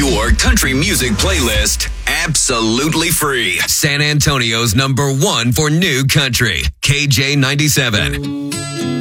Your country music playlist, absolutely free. San Antonio's #1 for new country, KJ97.